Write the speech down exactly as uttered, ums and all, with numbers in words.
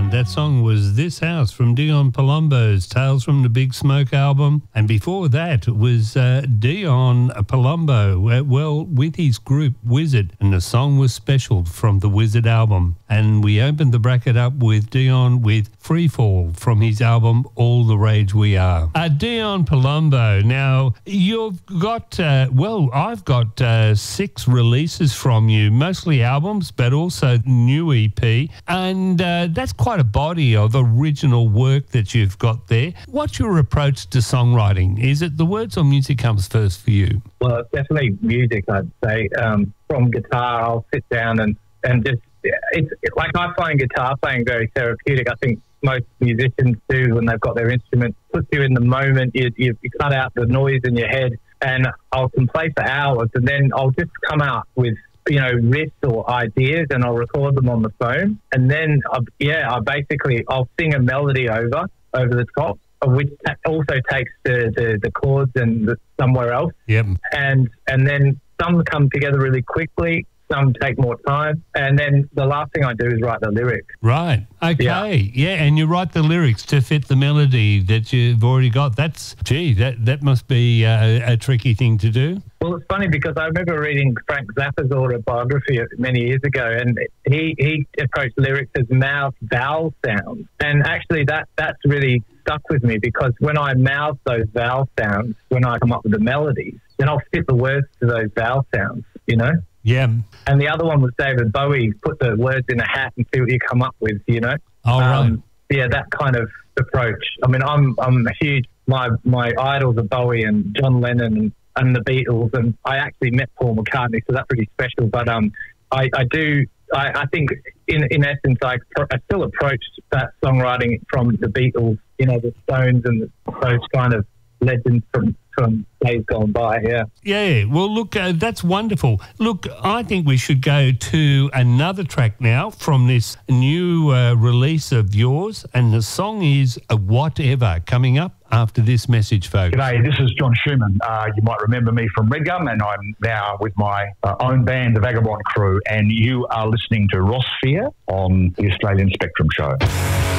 And that song was This House from Dion Palumbo's Tales from the Big Smoke album. And before that was uh, Dion Palumbo, uh, well, with his group Wizard. And the song was Special from the Wizard album. And we opened the bracket up with Dion with Free Fall from his album All the Rage We Are. Uh, Dion Palumbo, now you've got, uh, well, I've got uh, six releases from you, mostly albums, but also new E P. And uh, that's quite a body of original work that you've got there. What's your approach to songwriting? Is it the words or music comes first for you? Well, it's definitely music, I'd say. Um, from guitar, I'll sit down and, and just, it's it, like I find guitar playing very therapeutic. I think most musicians do when they've got their instrument. Puts you in the moment, you, you, you cut out the noise in your head, and I'll can play for hours, and then I'll just come out with, you know, riffs or ideas, and I'll record them on the phone. And then, I, yeah, I basically, I'll sing a melody over, over the top, which ta- also takes the, the, the chords and the, somewhere else. Yep. And, and then some come together really quickly, some take more time. And then the last thing I do is write the lyrics. Right. Okay. Yeah. yeah, and you write the lyrics to fit the melody that you've already got. That's, gee, that, that must be uh, a tricky thing to do. Well, it's funny because I remember reading Frank Zappa's autobiography many years ago, and he, he approached lyrics as mouth vowel sounds. And actually that, that's really stuck with me, because when I mouth those vowel sounds, when I come up with the melodies, then I'll fit the words to those vowel sounds, you know? Yeah. And the other one was David Bowie, put the words in a hat and see what you come up with, you know? All right. Um, yeah, that kind of approach. I mean, I'm I'm a huge, my, my idols are Bowie and John Lennon and, and the Beatles, and I actually met Paul McCartney, so that's pretty special. But um, I, I do, I, I think in in essence, I, I still approached that songwriting from the Beatles, you know, the Stones and the, those kind of legends from, from days gone by, yeah. Yeah, well, look, uh, that's wonderful. Look, I think we should go to another track now from this new uh, release of yours, and the song is uh, Whatever, coming up after this message, folks. G'day, this is John Schumann. Uh, you might remember me from Redgum, and I'm now with my uh, own band, the Vagabond Crew, and you are listening to Ross Fear on the Australian Spectrum Show.